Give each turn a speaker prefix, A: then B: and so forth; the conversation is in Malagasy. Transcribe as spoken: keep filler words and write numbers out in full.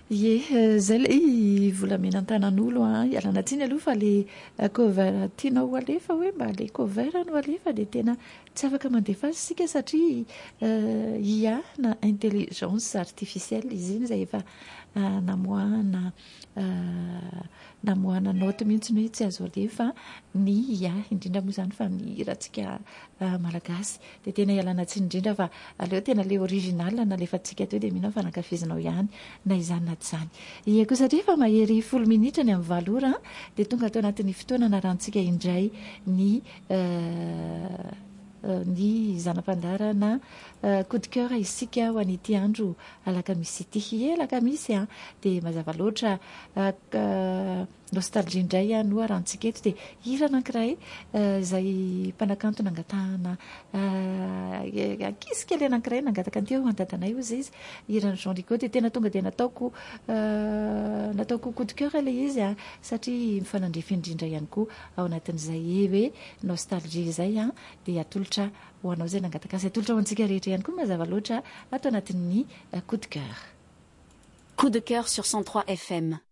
A: Ye zay le volamena an-tanan'olo a ialana tsiny aloha fa le cover tianao alefa hoe mba le cover no alefa dia tena tsy afaka mandefa azy sika satria I A na intelligence artificielle izy iny zay efa namoahana namoahana note mihitsy hoe tsy azo alefa ny I A indrindra moa zany fa ny rahantsika malagasy dia tena ialana tsiny indrindra fa aleo tena le original na alefantsika teo dia mino fa nankafizinao ihany na izany na tsy izany. Ie koa satria fa mahery folo minitra ny amin'ny valo ora dia tonga atao anatin'ny fotoana narantsika indray ny ny zanam-pandarana coup de cœur isika ho an'ity andro alakamisy ity. Ie alakamisy a dia mazava loatra nostalgie indray a no arantsika eto dia hira anankiray izay mpanakanto nangatahana ankizy kely anankiray nangataka anteo an-dadanay ozy izy hiran'ny Jean Rigaud dia tena tonga dia nataoko nataoko coup de cœur ilay izy a satria mifanandrefy indrindra ihany koa ao anatin'izay hoe nostalgie izay a dia atolotra ho anao zay nangataka azy atolotra ho antsika rehetra ihany koa mazava loatra atao anatin'ny coup de cœur.
B: Coup de cœur sur cent trois F M.